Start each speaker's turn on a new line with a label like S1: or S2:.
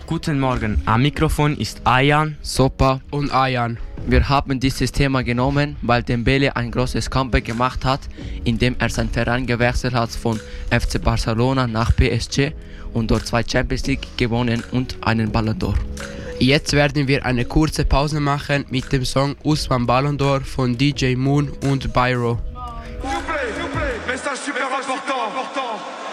S1: Guten Morgen, am Mikrofon ist Ayan,
S2: Sopa
S3: und Ayan.
S2: Wir haben dieses Thema genommen, weil Dembele ein großes Comeback gemacht hat, indem er seinen Verein gewechselt hat von FC Barcelona nach PSG und dort 2 Champions League gewonnen und einen Ballon d'Or.
S3: Jetzt werden wir eine kurze Pause machen mit dem Song Usman Ballon d'Or von DJ Moon und Byro.
S4: S'il vous plaît, message super important.